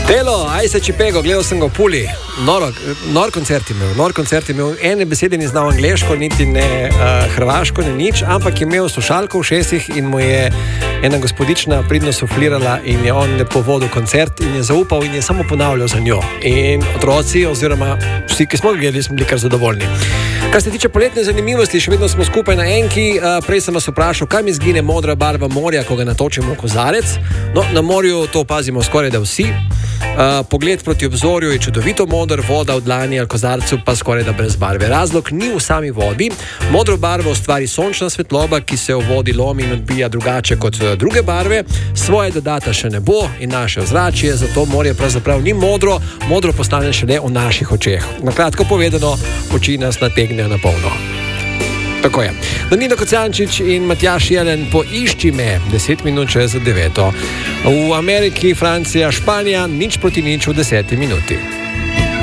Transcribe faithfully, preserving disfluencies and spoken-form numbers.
Delo, aj se čipego, gledal sem ga v Puli, noro, nor koncert imel, nor koncert imel, ene besede ni znal angleško, niti ne uh, hrvaško, ne nič, ampak je imel slušalko v šestih in mu je ena gospodična pridno suflirala in je on lepo vodil koncert in je zaupal in je samo ponavljal za njo. In otroci, oziroma vsi, ki smo ga gledali, smo bili kar zadovoljni. Kar se tiče poletne zanimivosti, še vedno smo skupaj na enki. Uh, prej sem vas vprašal, kam izgine modra barva morja, ko ga natočimo v kozarec. No, na morju to opazimo skoraj da vsi. Uh, pogled proti obzorju je čudovito moder, voda v dlani ali kozarcu pa skoraj da brez barve. Razlog ni v sami vodi. Modro barvo ustvari sončna svetloba, ki se v vodi lomi in odbija drugače kot druge barve. Svoje dodata še ne bo in naše ozračje, zato morje pravzaprav ni modro, modro postane šele v naših očeh. Na kratko povedano, oči nas nategnejo na polno. Tako je. Danilo Kocijančič in Matjaž Jelen, Poišči me, deset minut čez deveto. V Ameriki, Francija, Španija, nič proti nič v deseti minuti.